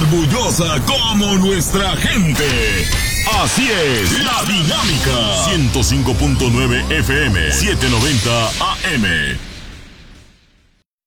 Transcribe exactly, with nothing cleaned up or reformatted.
orgullosa como nuestra gente. Así es, La Dinámica. ciento cinco punto nueve F M, setecientos noventa A M.